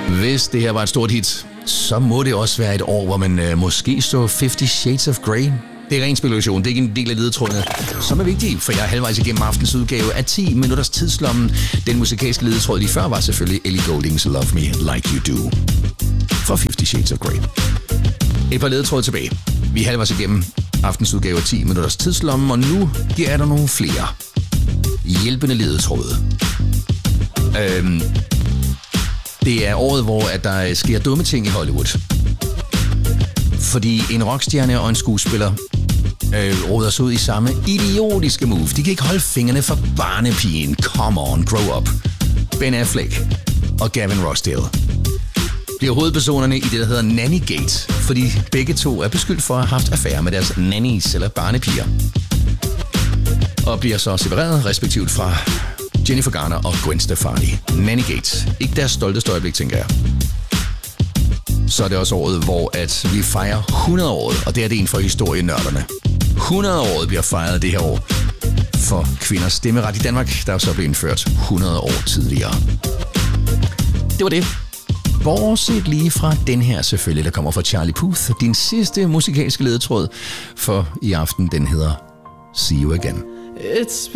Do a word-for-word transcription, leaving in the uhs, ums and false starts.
Hvis det her var et stort hit, så må det også være et år, hvor man øh, måske så Fifty Shades of Grey. Det er ren spekulation, det er ikke en del af ledetrådene, som er vigtige, for jeg er halvvejs igennem aftens udgave af ti minutters tidslommen. Den musikalske ledetråd lige før var selvfølgelig Ellie Goulding's Love Me Like You Do for Fifty Shades of Grey. Et par ledetråd tilbage. Vi er halvvejs igennem aftens udgave af ti minutters tidslommen, og nu giver jeg der nogle flere hjælpende ledetråde. Øhm, det er året, hvor at der sker dumme ting i Hollywood. Fordi en rockstjerne og en skuespiller øh, råder sig ud i samme idiotiske move. De kan ikke holde fingrene for barnepigen. Come on, grow up. Ben Affleck og Gavin Rossdale bliver hovedpersonerne i det, der hedder Nannygate, fordi begge to er beskyldt for at have haft affære med deres nannies eller barnepiger. Og bliver så separeret, respektivt fra Jennifer Garner og Gwen Stefani. Nannygate. Ikke deres stolteste øjeblik, tænker jeg. Så er det også året, hvor at vi fejrer hundrede-året, og det er det en for historienørderne. hundrede-året bliver fejret det her år for kvinders stemmeret i Danmark, der er så blevet indført hundrede år tidligere. Det var det. Bortset lige fra den her selvfølgelig, der kommer fra Charlie Puth, din sidste musikalske ledetråd for i aften, den hedder See You Again. It's